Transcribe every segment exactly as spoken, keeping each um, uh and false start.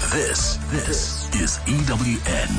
This, this is E W N.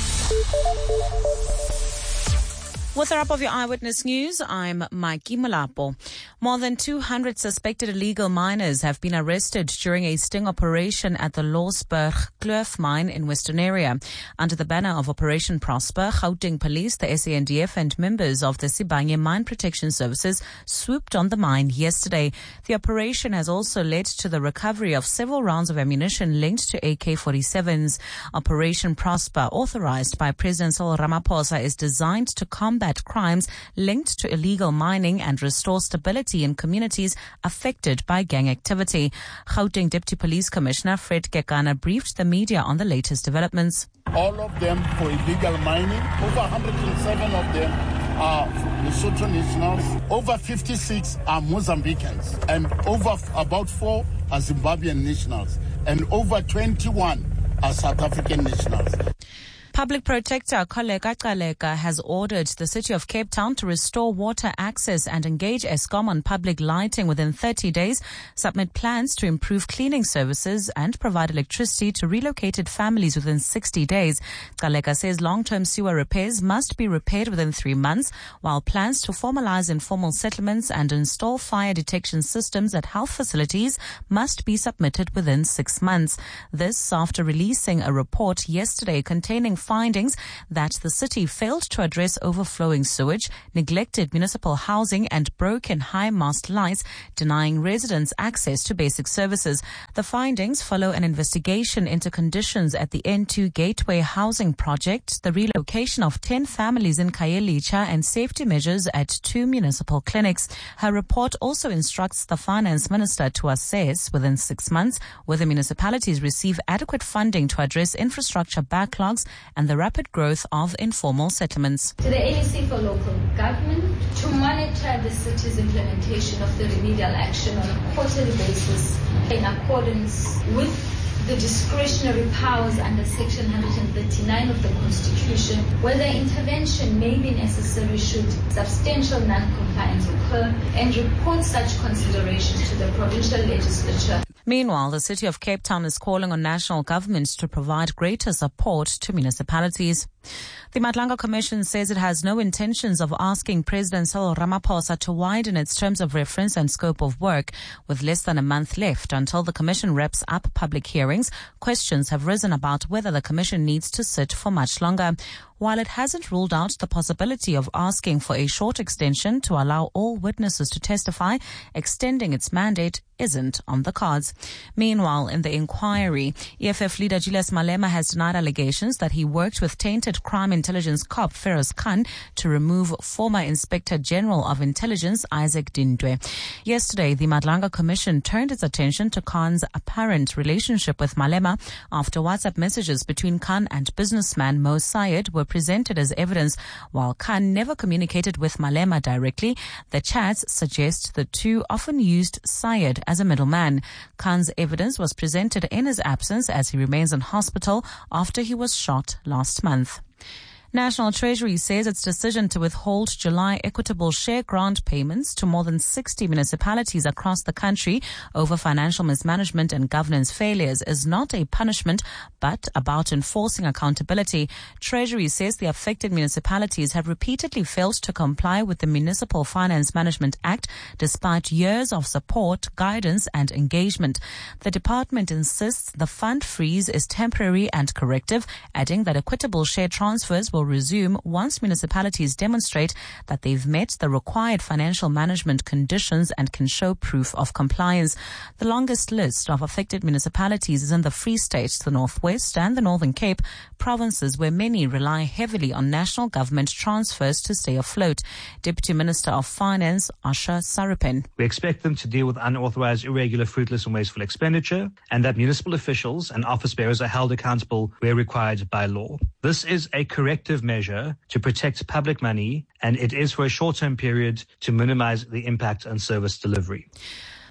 With a wrap of your Eyewitness News, I'm Mikey Malapo. More than two hundred suspected illegal miners have been arrested during a sting operation at the Losberg Kloof mine in Western Area. Under the banner of Operation Prosper, Gauteng Police, the S A N D F and members of the Sibanye Mine Protection Services swooped on the mine yesterday. The operation has also led to the recovery of several rounds of ammunition linked to A K forty-sevens. Operation Prosper, authorized by President Cyril Ramaphosa, is designed to combat crimes linked to illegal mining and restore stability in communities affected by gang activity. Gauteng Deputy Police Commissioner Fred Kekana briefed the media on the latest developments. All of them for illegal mining. Over one hundred seven of them are Lesotho nationals. Over fifty-six are Mozambicans. And over about four are Zimbabwean nationals. And over twenty-one are South African nationals. Public Protector Kholeka Gcaleka has ordered the City of Cape Town to restore water access and engage Eskom on public lighting within thirty days, submit plans to improve cleaning services and provide electricity to relocated families within sixty days. Gcaleka says long-term sewer repairs must be repaired within three months, while plans to formalize informal settlements and install fire detection systems at health facilities must be submitted within six months. This after releasing a report yesterday containing findings that the city failed to address overflowing sewage, neglected municipal housing and broken high-mast lights, denying residents access to basic services. The findings follow an investigation into conditions at the N two Gateway housing project, the relocation of ten families in Khayelitsha and safety measures at two municipal clinics. Her report also instructs the finance minister to assess within six months whether municipalities receive adequate funding to address infrastructure backlogs and the rapid growth of informal settlements. To the A E C for local government to monitor the city's implementation of the remedial action on a quarterly basis in accordance with the discretionary powers under Section one hundred thirty-nine of the Constitution, whether intervention may be necessary should substantial non-compliance occur, and report such considerations to the provincial legislature. Meanwhile, the City of Cape Town is calling on national governments to provide greater support to municipalities. The Madlanga Commission says it has no intentions of asking President Cyril Ramaphosa to widen its terms of reference and scope of work. With less than a month left until the Commission wraps up public hearings, questions have risen about whether the Commission needs to sit for much longer. While it hasn't ruled out the possibility of asking for a short extension to allow all witnesses to testify, extending its mandate isn't on the cards. Meanwhile, in the inquiry, E F F leader Julius Malema has denied allegations that he worked with tainted crime intelligence cop Feroz Khan to remove former Inspector General of Intelligence Isaac Dindwe. Yesterday, the Madlanga Commission turned its attention to Khan's apparent relationship with Malema after WhatsApp messages between Khan and businessman Mo Sayed were presented as evidence. While Khan never communicated with Malema directly, the chats suggest the two often used Sayed as a middleman. Khan's evidence was presented in his absence as he remains in hospital after he was shot last month. National Treasury says its decision to withhold July equitable share grant payments to more than sixty municipalities across the country over financial mismanagement and governance failures is not a punishment, but about enforcing accountability. Treasury says the affected municipalities have repeatedly failed to comply with the Municipal Finance Management Act despite years of support, guidance and engagement. The department insists the fund freeze is temporary and corrective, adding that equitable share transfers will resume once municipalities demonstrate that they've met the required financial management conditions and can show proof of compliance. The longest list of affected municipalities is in the Free State, the Northwest and the Northern Cape, provinces where many rely heavily on national government transfers to stay afloat. Deputy Minister of Finance, Asha Saripen. We expect them to deal with unauthorized, irregular, fruitless and wasteful expenditure, and that municipal officials and office bearers are held accountable where required by law. This is a corrective measure to protect public money, and it is for a short-term period to minimize the impact on service delivery.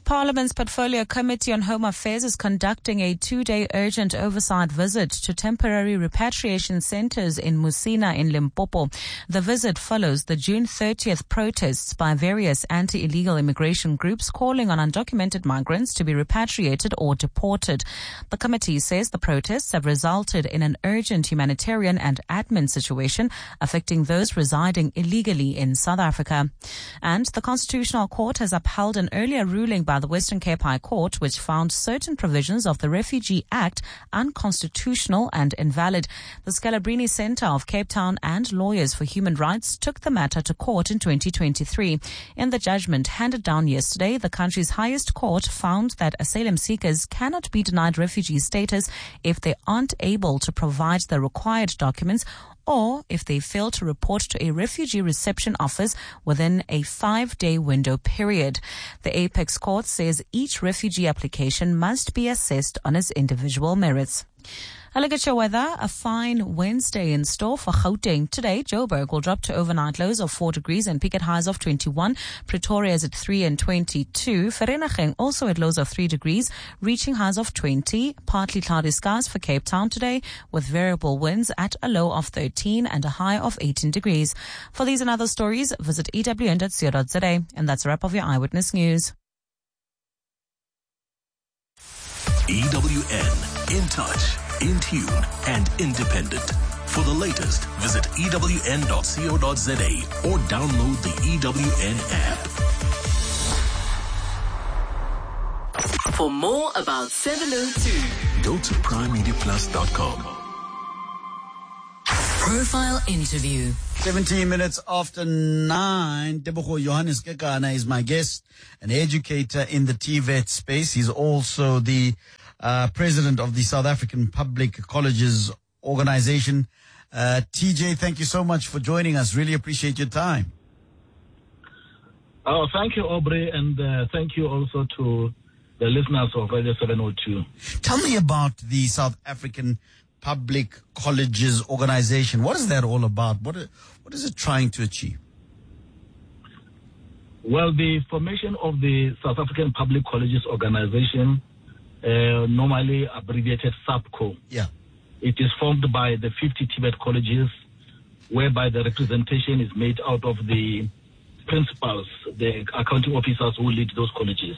Parliament's Portfolio Committee on Home Affairs is conducting a two-day urgent oversight visit to temporary repatriation centres in Musina in Limpopo. The visit follows the June thirtieth protests by various anti-illegal immigration groups calling on undocumented migrants to be repatriated or deported. The committee says the protests have resulted in an urgent humanitarian and admin situation affecting those residing illegally in South Africa. And the Constitutional Court has upheld an earlier ruling by the Western Cape High Court which found certain provisions of the Refugee Act unconstitutional and invalid. The Scalabrini Centre of Cape Town and Lawyers for Human Rights took the matter to court in twenty twenty-three. In the judgment handed down yesterday, the country's highest court found that asylum seekers cannot be denied refugee status if they aren't able to provide the required documents or if they fail to report to a refugee reception office within a five-day window period. The Apex Court says each refugee application must be assessed on its individual merits. A look at your weather. A fine Wednesday in store for Gauteng. Today, Joburg will drop to overnight lows of four degrees and peak at highs of twenty-one. Pretoria is at three and twenty-two. Vereeniging also at lows of three degrees, reaching highs of twenty. Partly cloudy skies for Cape Town today, with variable winds at a low of thirteen and a high of eighteen degrees. For these and other stories, visit e w n dot co dot z a. And that's a wrap of your Eyewitness News. E W N, in touch, in tune, and independent. For the latest, visit e w n dot co dot z a or download the E W N app. For more about seven oh two, go to prime media plus dot com. Profile interview. seventeen minutes after nine, Tebogo Johannes Kekana is my guest, an educator in the T V E T space. He's also the uh, president of the South African Public Colleges Organization. Uh, T J, thank you so much for joining us. Really appreciate your time. Oh, thank you, Aubrey, and uh, thank you also to the listeners of Radio seven oh two. Tell me about the South African Public Colleges Organization. What is that all about? What what is it trying to achieve? Well, the formation of the South African Public Colleges Organization, uh, normally abbreviated SAPCO. Yeah. It is formed by the fifty T V E T colleges, whereby the representation is made out of the principals, the accounting officers who lead those colleges.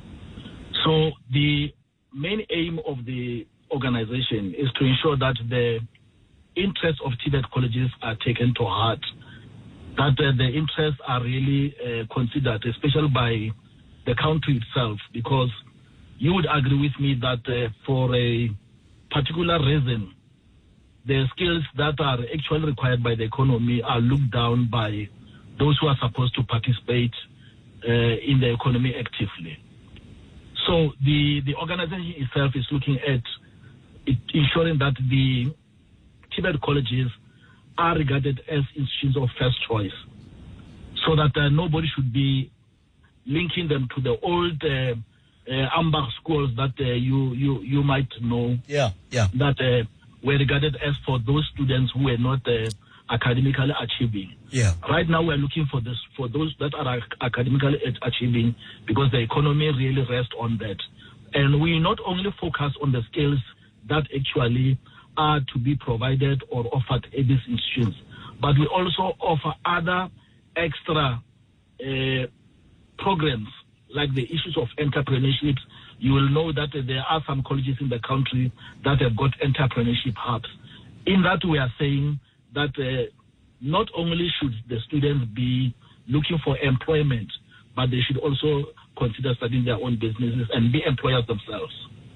So the main aim of the organization is to ensure that the interests of T V E T colleges are taken to heart, that uh, the interests are really uh, considered, especially by the country itself, because you would agree with me that uh, for a particular reason, the skills that are actually required by the economy are looked down by those who are supposed to participate uh, in the economy actively. So the, the organization itself is looking at it, ensuring that the T V E T colleges are regarded as institutions of first choice, so that uh, nobody should be linking them to the old uh, uh, Ambach schools that uh, you, you you might know. Yeah, yeah. That uh, were regarded as for those students who were not uh, academically achieving. Yeah. Right now we're looking for this for those that are ac- academically achieving, because the economy really rests on that. And we not only focus on the skills that actually are to be provided or offered at these institutions, but we also offer other extra uh, programs like the issues of entrepreneurship. You will know that uh, there are some colleges in the country that have got entrepreneurship hubs. In that, we are saying that uh, not only should the students be looking for employment, but they should also consider starting their own businesses and be employers themselves.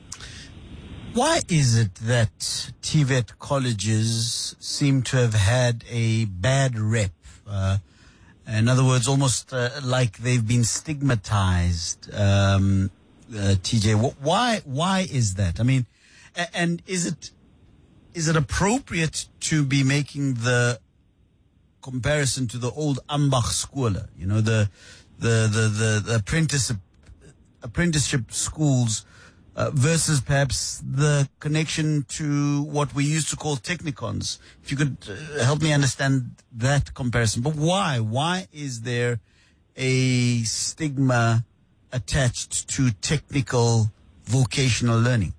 Why is it that T V E T colleges seem to have had a bad rep? Uh, in other words, almost uh, like they've been stigmatized. Um, uh, T J, why? Why is that? I mean, and is it is it appropriate to be making the comparison to the old Ambach schooler? You know, the the the the, the apprenticeship apprenticeship schools. Uh, versus perhaps the connection to what we used to call technicons. If you could uh, help me understand that comparison. But why? Why is there a stigma attached to technical vocational learning?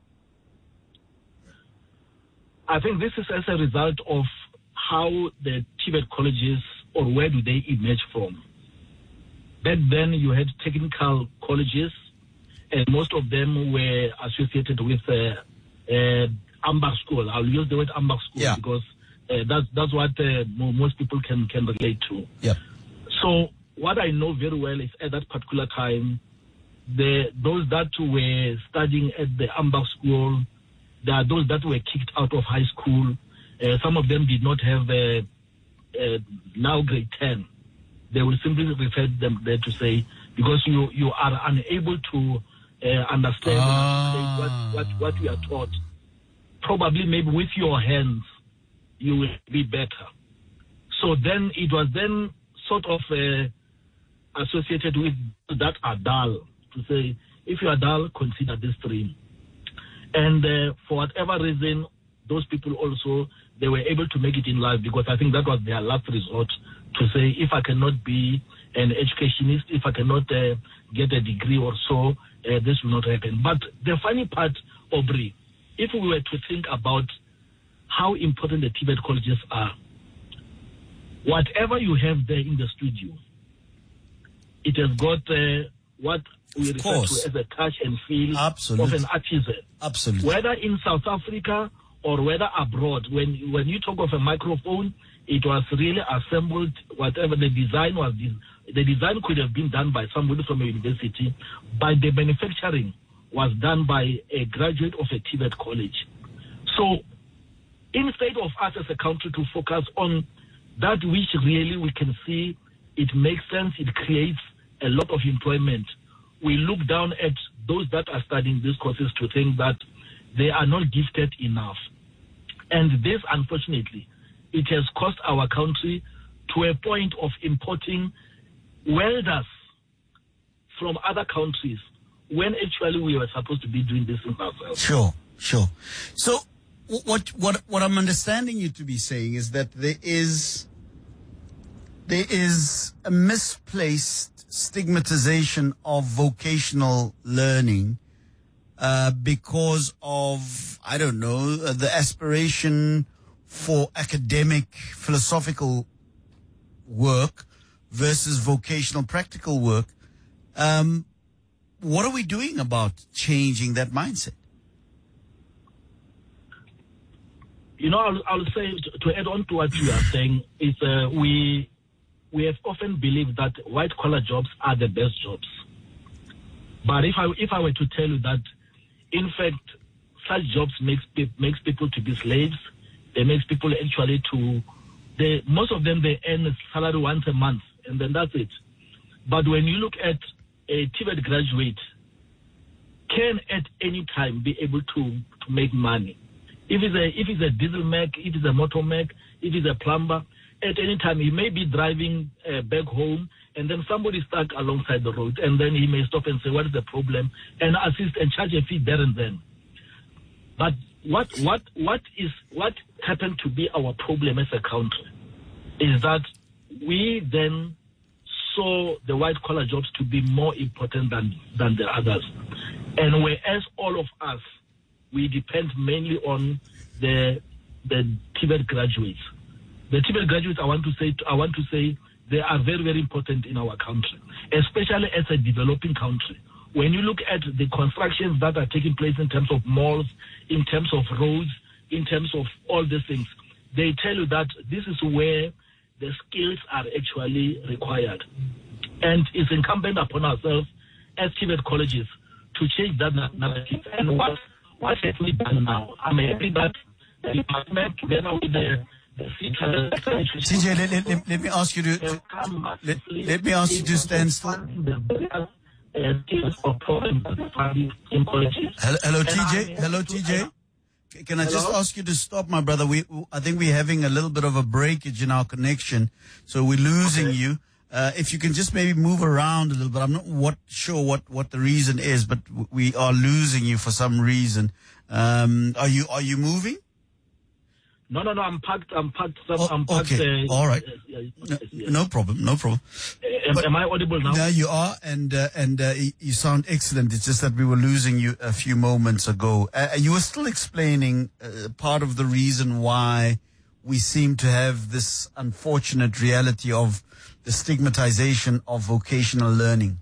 I think this is as a result of how the T V E T colleges, or where do they emerge from. Back then you had technical colleges, and most of them were associated with uh, uh, Ambach School. I'll use the word Ambach School yeah. because uh, that's, that's what uh, most people can, can relate to. Yep. So what I know very well is at that particular time, the those that were studying at the Ambach School, there are those that were kicked out of high school. Uh, some of them did not have uh, uh, now grade ten. They will simply refer them there to say, because you, you are unable to uh, understand ah. what, what, what you are taught. Probably maybe with your hands, you will be better. So then it was then sort of uh, associated with that are dull, to say, if you are dull, consider this stream. And uh, for whatever reason, those people also, they were able to make it in life, because I think that was their last resort, to say, if I cannot be an educationist, if I cannot uh, get a degree or so, uh, this will not happen. But the funny part, Aubrey, if we were to think about how important the T V E T colleges are, whatever you have there in the studio, it has got uh, what we of refer course. to as a touch and feel Absolutely. of an artisan. Absolutely. Whether in South Africa or whether abroad, when when you talk of a microphone, it was really assembled, whatever the design was, the design could have been done by somebody from a university, but the manufacturing was done by a graduate of a T V E T college. So instead of us as a country to focus on that which really we can see, it makes sense, it creates a lot of employment, we look down at those that are studying these courses to think that they are not gifted enough. And this, unfortunately, it has cost our country to a point of importing welders from other countries when actually we were supposed to be doing this in ourselves. Sure, sure. So what what what I'm understanding you to be saying is that there is there is a misplaced stigmatization of vocational learning uh, because of, I don't know, uh, the aspiration for academic, philosophical work versus vocational, practical work. Um, what are we doing about changing that mindset? You know, I'll, I'll say, to, to add on to what you are saying, is uh, we we have often believed that white-collar jobs are the best jobs. But if I if I were to tell you that, in fact, such jobs makes makes people to be slaves, they makes people actually to, they most of them, they earn a salary once a month, and then that's it. But when you look at a T V E T graduate, can at any time be able to, to make money. If it's a if it's a diesel mech, if it's a motor mech, if it's a plumber, at any time he may be driving uh, back home, and then somebody stuck alongside the road, and then he may stop and say, what is the problem, and assist and charge a fee there and then. But what what what is what happened to be our problem as a country is that we then saw the white collar jobs to be more important than than the others, and whereas all of us, we depend mainly on the the T V E T graduates. The T V E T graduates, I want to say, I want to say, they are very, very important in our country, especially as a developing country. When you look at the constructions that are taking place in terms of malls, in terms of roads, in terms of all these things, they tell you that this is where the skills are actually required. And it's incumbent upon ourselves as T V E T colleges to change that narrative. And what what have we done now? I'm happy that the department, together with the T J, let, let, let, let me ask you to, to let, let me ask you to stand still. Hello, hello T J. Hello, T J. Can I just ask you to stop, my brother? We, I think we're having a little bit of a breakage in our connection, so we're losing okay. you. Uh, if you can just maybe move around a little bit. I'm not what, sure what, what the reason is, but we are losing you for some reason. Um, are you are you moving? No, no, no. I'm packed. I'm packed. Oh, I'm packed. okay. Uh, All right. Uh, no, no problem. No problem. Uh, am, am I audible now? There you are, and uh, and uh, you sound excellent. It's just that we were losing you a few moments ago. Uh, you were still explaining uh, part of the reason why we seem to have this unfortunate reality of the stigmatization of vocational learning.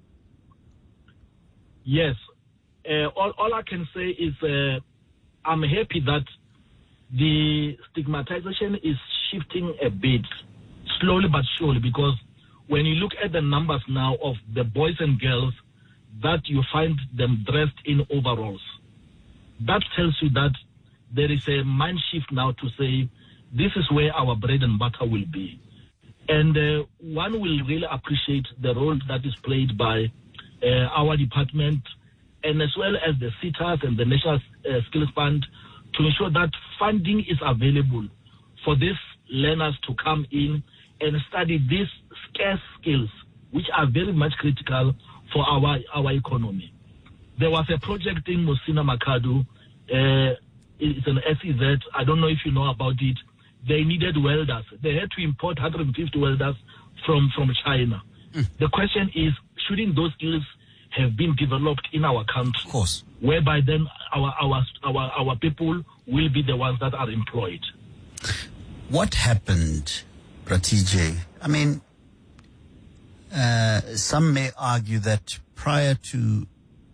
Yes. Uh, all, all I can say is uh, I'm happy that the stigmatization is shifting a bit, slowly but surely, because when you look at the numbers now of the boys and girls that you find them dressed in overalls, that tells you that there is a mind shift now to say, this is where our bread and butter will be. And uh, one will really appreciate the role that is played by uh, our department, and as well as the SETAs and the National uh, Skills Fund, to ensure that funding is available for these learners to come in and study these scarce skills, which are very much critical for our, our economy. There was a project in Mosina Makhado, uh, it's an S E Z, I don't know if you know about it. They needed welders. They had to import one hundred fifty welders from, from China. Mm. The question is, shouldn't those skills have been developed in our country? Of course. Whereby then our, our, our, our people will be the ones that are employed. What happened, Pratije? I mean, uh, some may argue that prior to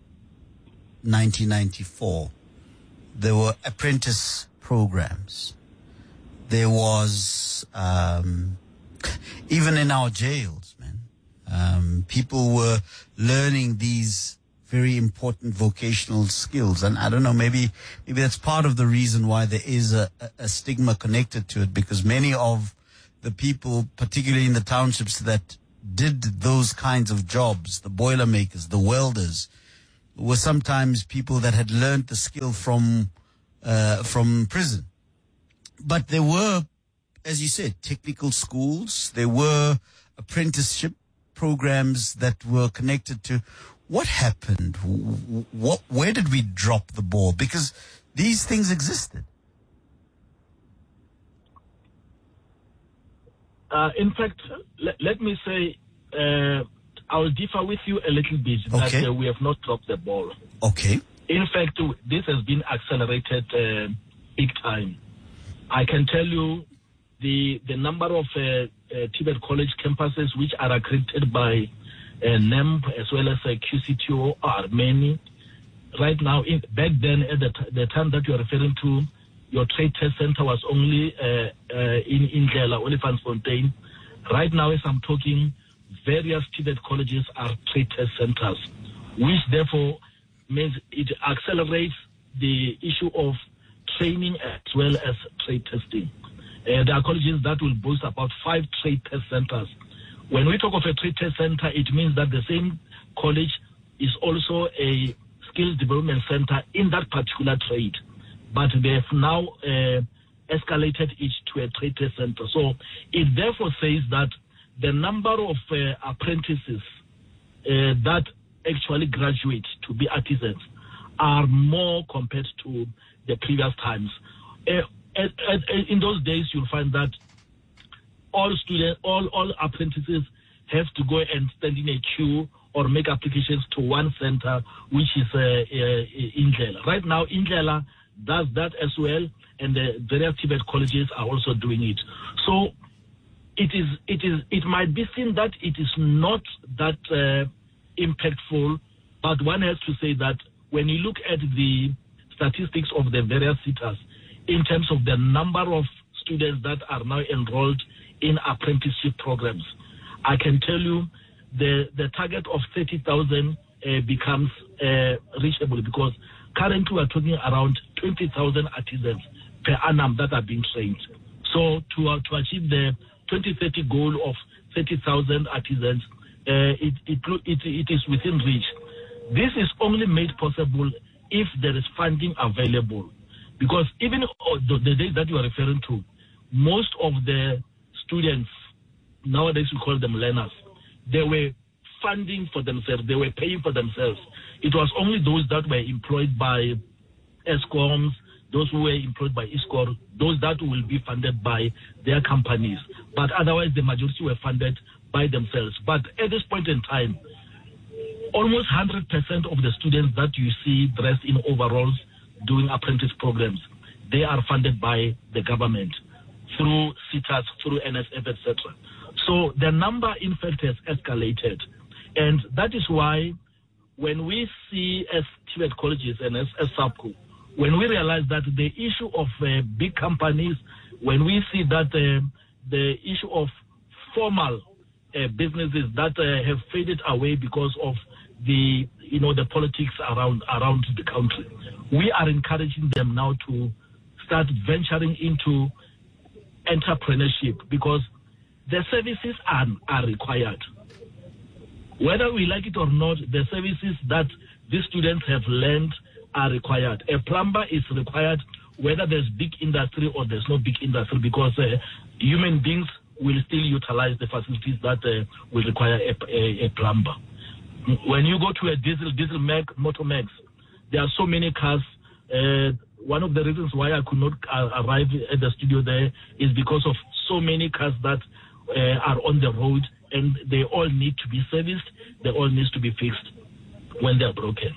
nineteen ninety-four, there were apprentice programs. There was, um, even in our jails, man, um, people were learning these very important vocational skills. And I don't know, maybe, maybe that's part of the reason why there is a, a stigma connected to it, because many of the people, particularly in the townships that did those kinds of jobs, the boilermakers, the welders, were sometimes people that had learned the skill from, uh, from prison. But there were, as you said, technical schools. There were apprenticeship programs that were connected to. What happened? What, where did we drop the ball? Because these things existed. Uh, in fact, let, let me say, uh, I'll differ with you a little bit Okay. that uh, we have not dropped the ball. Okay. In fact, this has been accelerated uh, big time. I can tell you the the number of uh, uh, Tibet College campuses which are accredited by uh, N E M as well as uh, Q C T O are many. Right now, in, back then at the, t- the time that you're referring to, your trade test center was only uh, uh, in Indlela, Olifantsfontein. Right now, as I'm talking, various Tibet colleges are trade test centers, which therefore means it accelerates the issue of training as well as trade testing. Uh, there are colleges that will boast about five trade test centers. When we talk of a trade test center, it means that the same college is also a skills development center in that particular trade. But they have now uh, escalated it to a trade test center. So it therefore says that the number of uh, apprentices uh, that actually graduate to be artisans are more compared to the previous times. Uh, uh, uh, in those days, you'll find that all students, all, all apprentices have to go and stand in a queue or make applications to one center, which is uh, uh, Indlela. Right now, Indlela does that as well, and the various Tibet colleges are also doing it. So it is, it is, it might be seen that it is not that uh, impactful, but one has to say that when you look at the statistics of the various SETAs in terms of the number of students that are now enrolled in apprenticeship programs, I can tell you the, the target of thirty thousand uh, becomes uh, reachable, because currently we're talking around twenty thousand artisans per annum that are being trained. So to, uh, to achieve the twenty thirty goal of thirty thousand artisans, uh, it, it, it, it is within reach. This is only made possible if there is funding available. Because even the, the days that you are referring to, most of the students, nowadays we call them learners, they were funding for themselves, they were paying for themselves. It was only those that were employed by ESCOMs, those who were employed by ISCOR, those that will be funded by their companies. But otherwise, the majority were funded by themselves. But at this point in time, almost one hundred percent of the students that you see dressed in overalls doing apprentice programs, they are funded by the government through C T A S, through N S F, et cetera. So the number, in fact, has escalated. And that is why when we see as T V E T colleges and as, as SAPCO, when we realize that the issue of uh, big companies, when we see that uh, the issue of formal uh, businesses that uh, have faded away because of the, you know, the politics around around the country, we are encouraging them now to start venturing into entrepreneurship, because the services are, are required. Whether we like it or not, the services that these students have learned are required. A plumber is required whether there's big industry or there's no big industry, because uh, human beings will still utilize the facilities that uh, will require a, a, a plumber. When you go to a diesel, diesel mag, motor mags, there are so many cars. Uh, one of the reasons why I could not uh, arrive at the studio there is because of so many cars that uh, are on the road, and they all need to be serviced. They all need to be fixed when they are broken.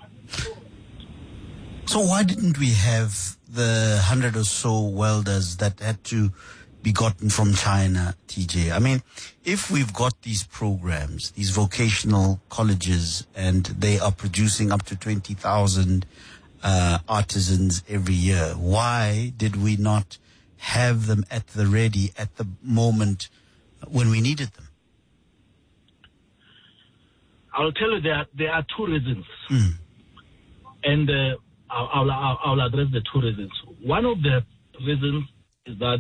So why didn't we have the hundred or so welders that had to be gotten from China, T J? I mean, if we've got these programs, these vocational colleges, and they are producing up to twenty thousand uh, artisans every year, why did we not have them at the ready at the moment when we needed them? I'll tell you, there, there are two reasons. Mm. And uh, I'll, I'll, I'll address the two reasons. One of the reasons is that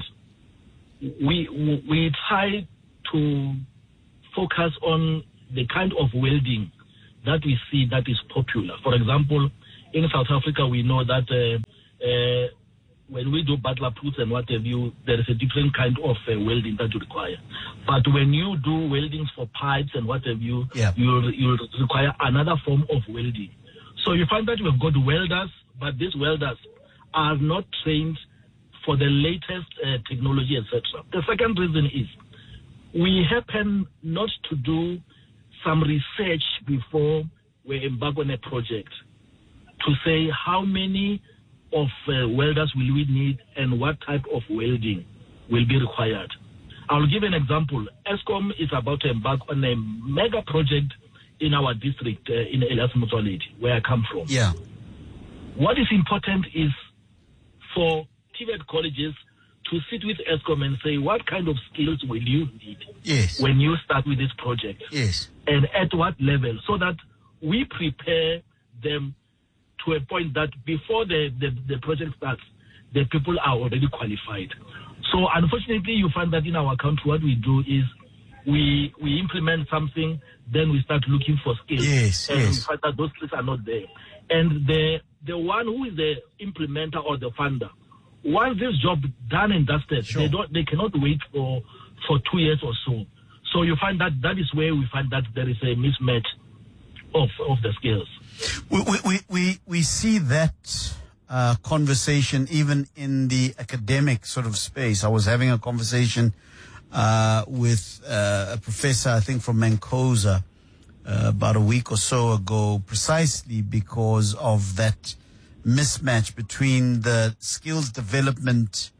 we we try to focus on the kind of welding that we see that is popular. For example, in South Africa, we know that uh, uh, when we do butler boots and what have you, there is a different kind of uh, welding that you require. But when you do weldings for pipes and what have you, yeah. you you require another form of welding. So you find that we've got welders, but these welders are not trained for the latest uh, technology, et cetera. The second reason is we happen not to do some research before we embark on a project to say how many of uh, welders will we need and what type of welding will be required. I'll give an example. Eskom is about to embark on a mega project in our district, uh, in Elias Motsoaledi, where I come from. Yeah. What is important is for T V E T colleges to sit with Eskom and say, what kind of skills will you need yes. when you start with this project? Yes. And at what level? So that we prepare them to a point that before the, the, the project starts, the people are already qualified. So unfortunately, you find that in our country, what we do is we we implement something, then we start looking for skills. Yes, and yes. we find that those skills are not there. And the the one who is the implementer or the funder, once this job done and dusted, Sure. they don't they cannot wait for for two years or so. So you find that that is where we find that there is a mismatch of of the skills. We we we we, we see that uh, conversation even in the academic sort of space. I was having a conversation uh, with uh, a professor, I think from Mancosa, uh, about a week or so ago, precisely because of that mismatch between the skills development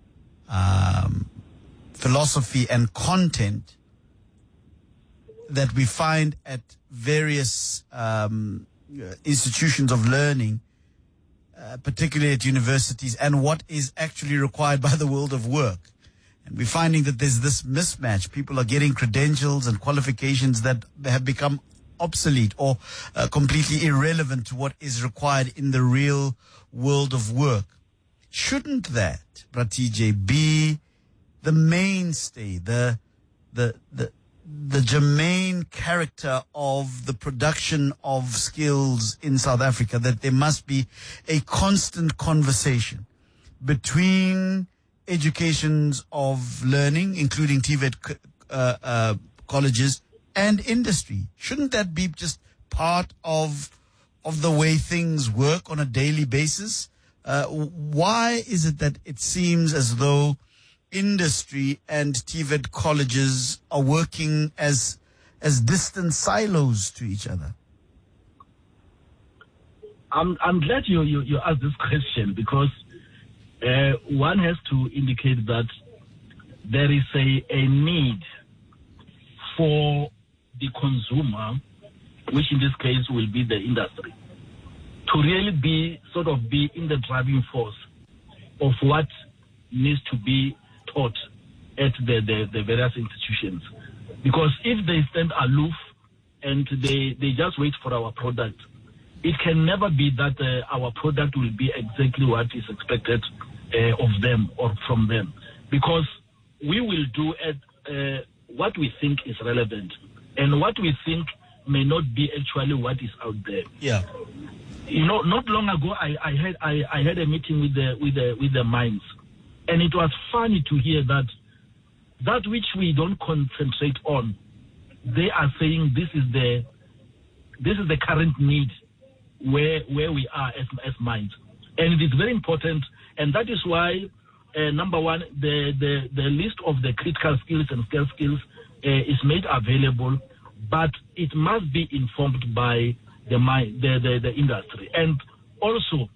um, philosophy and content that we find at various um, institutions of learning, uh, particularly at universities, and what is actually required by the world of work. And we're finding that there's this mismatch. People are getting credentials and qualifications that have become obsolete or uh, completely irrelevant to what is required in the real world of work. Shouldn't that, Bratije, be the mainstay, the the the the germane character of the production of skills in South Africa, that there must be a constant conversation between educations of learning, including T V E T uh, uh, colleges, and industry? Shouldn't that be just part of of the way things work on a daily basis? Uh, why is it that it seems as though industry and T V E T colleges are working as as distant silos to each other? I'm I'm glad you you, you asked this question, because uh, one has to indicate that there is a, a need for the consumer, which in this case will be the industry, to really be sort of be in the driving force of what needs to be taught at the, the, the various institutions. Because if they stand aloof and they, they just wait for our product, it can never be that uh, our product will be exactly what is expected uh, of them or from them. Because we will do at, uh, what we think is relevant, and what we think may not be actually what is out there. Yeah. You know, not long ago, I, I had I, I had a meeting with the with the with the mines, and it was funny to hear that that which we don't concentrate on, they are saying this is the this is the current need where where we are as as mines, and it is very important, and that is why uh, number one, the, the the list of the critical skills and scale skills uh, is made available, but it must be informed by the mine, the, the the industry, and also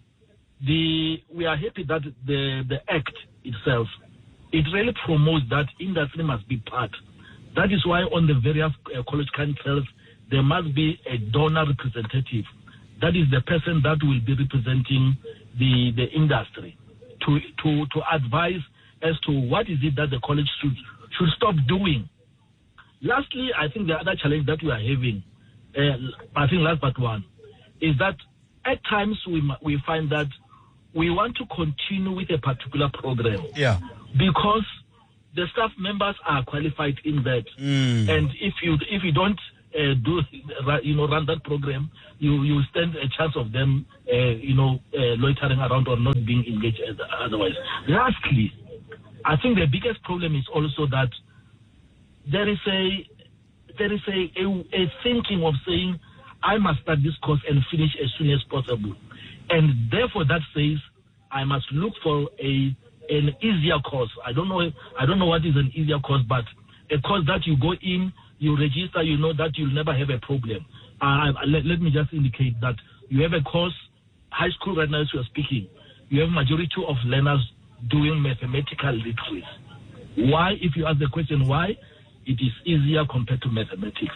the we are happy that the the act itself, it really promotes that industry must be part. That is why on the various uh, college councils there must be a donor representative. That is the person that will be representing the, the industry to, to, to advise as to what is it that the college should, should stop doing. Lastly, I think the other challenge that we are having, uh, I think last but one, is that at times we, we find that we want to continue with a particular program. Yeah. Because the staff members are qualified in that. Mm. And if you, if you don't Uh, do you know run that program, you you stand a chance of them uh, you know uh, loitering around or not being engaged otherwise. Lastly, I think the biggest problem is also that there is a there is a, a, a thinking of saying I must start this course and finish as soon as possible, and therefore that says I must look for a an easier course. I don't know I don't know what is an easier course, but a course that you go in, you register, you know that you'll never have a problem. Uh, let, let me just indicate that you have a course, high school right now as we are speaking, you have majority of learners doing mathematical literacy. Why? If you ask the question why, it is easier compared to mathematics.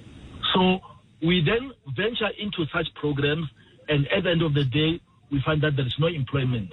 So we then venture into such programs, and at the end of the day, we find that there is no employment.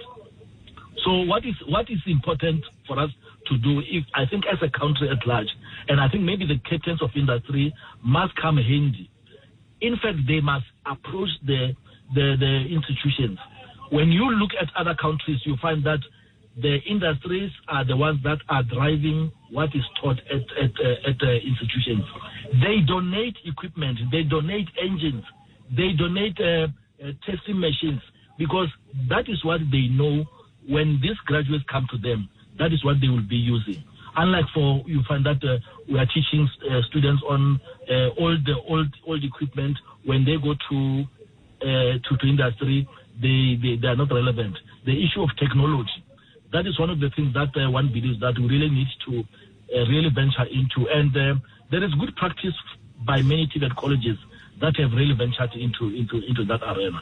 So what is what is important for us to do, if I think as a country at large, and I think maybe the captains of industry must come handy. In fact, they must approach the, the, the institutions. When you look at other countries, you find that the industries are the ones that are driving what is taught at, at, uh, at uh, institutions. They donate equipment, they donate engines, they donate uh, uh, testing machines, because that is what they know when these graduates come to them. That is what they will be using. Unlike for, you find that uh, we are teaching uh, students on uh, all the old old equipment. When they go to uh, to, to industry, they, they, they are not relevant. The issue of technology, that is one of the things that uh, one believes that we really need to uh, really venture into. And uh, there is good practice by many T V E T colleges that have really ventured into, into, into that arena.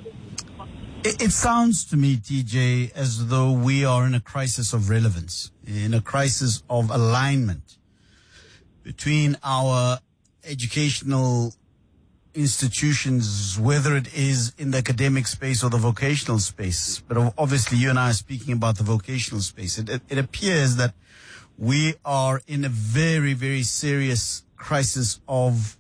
It, it sounds to me, T J, as though we are in a crisis of relevance, in a crisis of alignment between our educational institutions, whether it is in the academic space or the vocational space. But obviously you and I are speaking about the vocational space. It, it, it appears that we are in a very, very serious crisis of,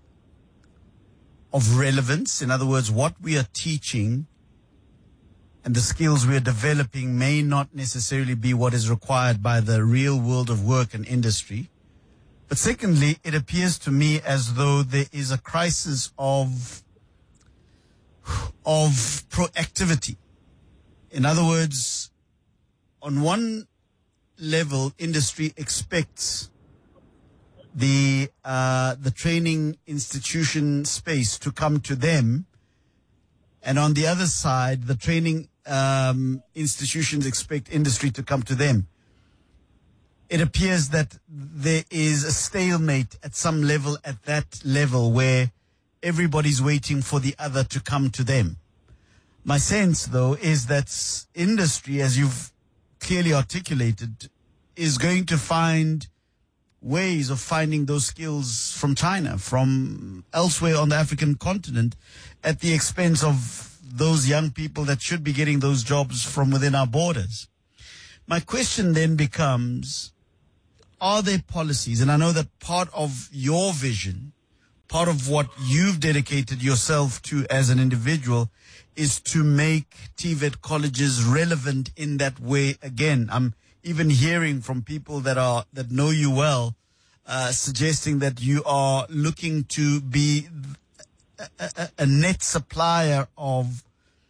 of relevance. In other words, what we are teaching and the skills we are developing may not necessarily be what is required by the real world of work and industry. But secondly, it appears to me as though there is a crisis of, of proactivity. In other words, on one level, industry expects the, uh, the training institution space to come to them. And on the other side, the training um, institutions expect industry to come to them. It appears that there is a stalemate at some level, at that level, where everybody's waiting for the other to come to them. My sense, though, is that industry, as you've clearly articulated, is going to find ways of finding those skills from China, from elsewhere on the African continent, at the expense of those young people that should be getting those jobs from within our borders. My question then becomes, are there policies? And I know that part of your vision, part of what you've dedicated yourself to as an individual, is to make T V E T colleges relevant in that way again. I'm even hearing from people that are that know you well, uh, suggesting that you are looking to be a, a, a net supplier of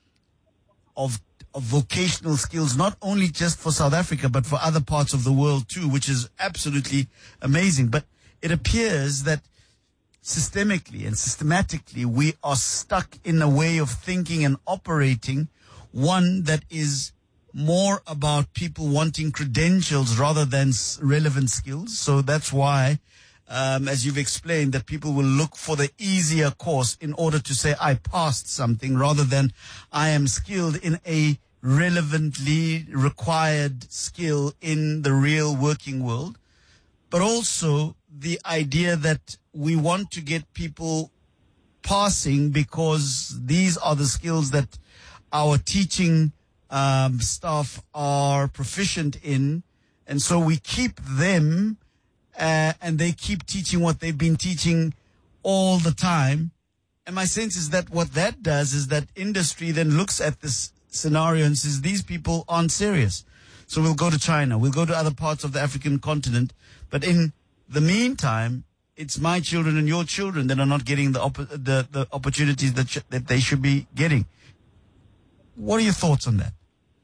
of of vocational skills, not only just for South Africa, but for other parts of the world too, which is absolutely amazing. But it appears that systemically and systematically, we are stuck in a way of thinking and operating, one that is more about people wanting credentials rather than relevant skills. So that's why, um, as you've explained, that people will look for the easier course in order to say, I passed something, rather than I am skilled in a relevantly required skill in the real working world. But also the idea that we want to get people passing because these are the skills that our teaching um, staff are proficient in. And so we keep them uh, and they keep teaching what they've been teaching all the time. And my sense is that what that does is that industry then looks at this scenario and says, these people aren't serious. So we'll go to China, we'll go to other parts of the African continent. But in the meantime, it's my children and your children that are not getting the op- the, the opportunities that sh- that they should be getting. What are your thoughts on that?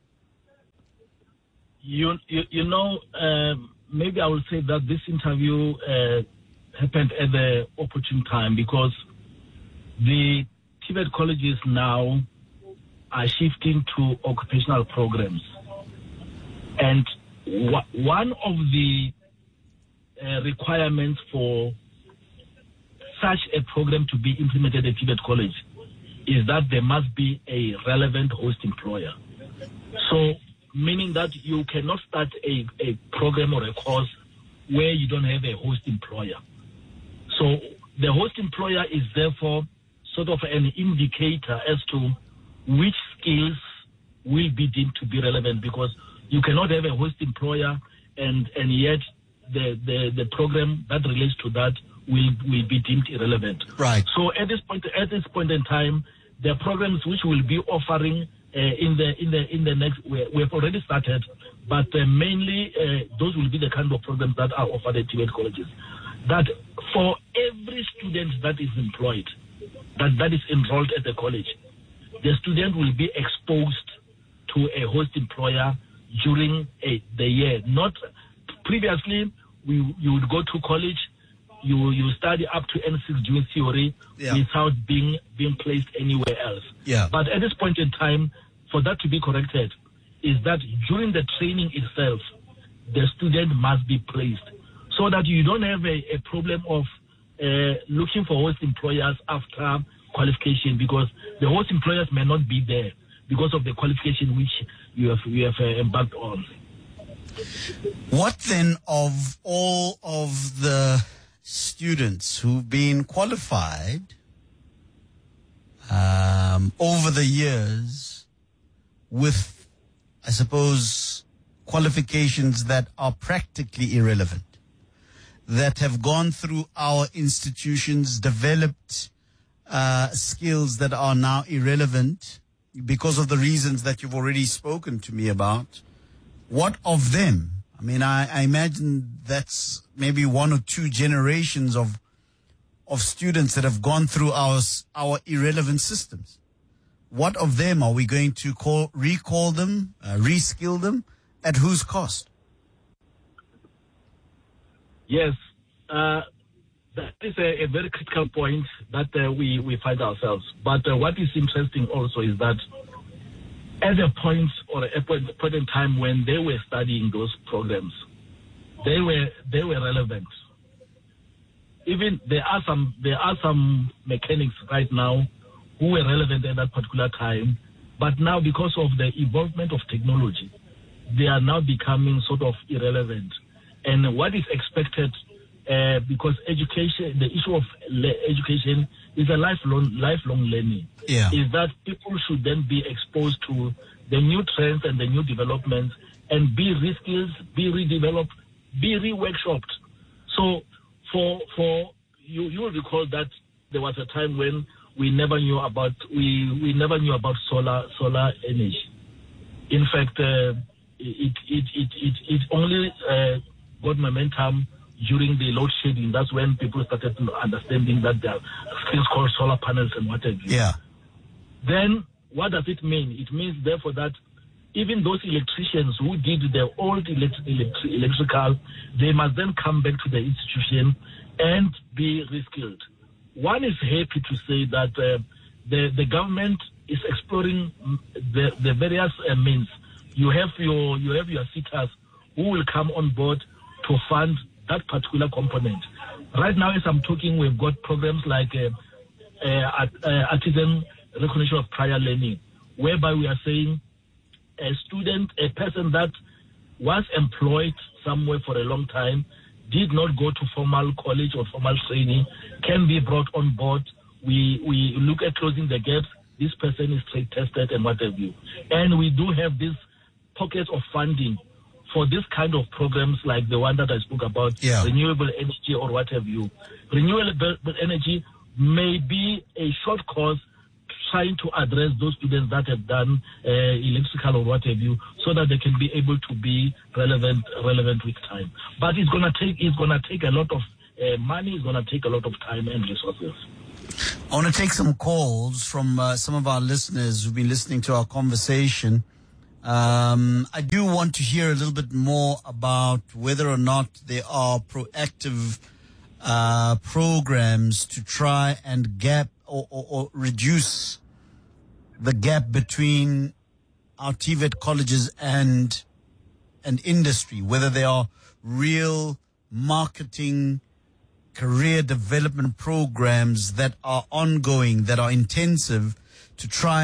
You you, you know, uh, maybe I will say that this interview uh, happened at the opportune time, because the T V E T colleges now are shifting to occupational programs. And w- one of the uh, requirements for such a program to be implemented at T V E T college is that there must be a relevant host employer. So, meaning that you cannot start a, a program or a course where you don't have a host employer. So, the host employer is therefore sort of an indicator as to which skills will be deemed to be relevant, because you cannot have a host employer and, and yet the, the, the program that relates to that will will be deemed irrelevant. Right. So at this point at this point in time, the programs which will be offering uh, in the in the in the next we, we have already started, but uh, mainly uh, those will be the kind of programs that are offered at T V E T colleges. That for every student that is employed, that that is enrolled at the college, the student will be exposed to a host employer during a, the year. Not previously, we you would go to college, you you study up to N six doing theory yeah. without being being placed anywhere else. Yeah. But at this point in time, for that to be corrected, is that during the training itself, the student must be placed, so that you don't have a, a problem of uh, looking for host employers after qualification, because the host employers may not be there because of the qualification which you have you have uh, embarked on. What then of all of the students who've been qualified um, over the years with, I suppose, qualifications that are practically irrelevant, that have gone through our institutions, developed uh, skills that are now irrelevant because of the reasons that you've already spoken to me about? What of them? I mean, I, I imagine that's maybe one or two generations of of students that have gone through our our irrelevant systems. What of them are we going to call recall them, uh, reskill them? At whose cost? Yes, uh, that is a, a very critical point that uh, we we find ourselves. But uh, what is interesting also is that at a point or a point, a point in time when they were studying those programs, they were they were relevant. Even there are some there are some mechanics right now who were relevant at that particular time, but now because of the evolvement of technology, they are now becoming sort of irrelevant. And what is expected, uh, because education, the issue of le- education is a lifelong lifelong learning. Yeah. Is that people should then be exposed to the new trends and the new developments and be reskilled, be redeveloped, be re-workshopped. So for for you you will recall that there was a time when we never knew about we, we never knew about solar solar energy. In fact, uh, it, it it it it only uh, got momentum during the load shedding. That's when people started understanding that there are things called solar panels and what have you. Yeah. Then what does it mean? It means therefore that even those electricians who did the old elect- elect- electrical, they must then come back to the institution and be reskilled. One is happy to say that uh, the the government is exploring the the various uh, means. You have your you have your sitters who will come on board to fund that particular component. Right now, as I'm talking, we've got programs like uh, uh, uh, artisan recognition of prior learning, whereby we are saying a student, a person that was employed somewhere for a long time, did not go to formal college or formal training, can be brought on board. We we look at closing the gaps. This person is trade tested and what have you. And we do have these pockets of funding for this kind of programs like the one that I spoke about, yeah. renewable energy or what have you. Renewable energy may be a short course trying to address those students that have done uh, electrical or what have you, so that they can be able to be relevant relevant with time. But it's gonna take it's gonna take a lot of uh, money. It's gonna take a lot of time and resources. I want to take some calls from uh, some of our listeners who've been listening to our conversation. Um, I do want to hear a little bit more about whether or not there are proactive uh, programs to try and gap or, or, or reduce the gap between our T V E T colleges and and industry, whether they are real marketing, career development programs that are ongoing, that are intensive to try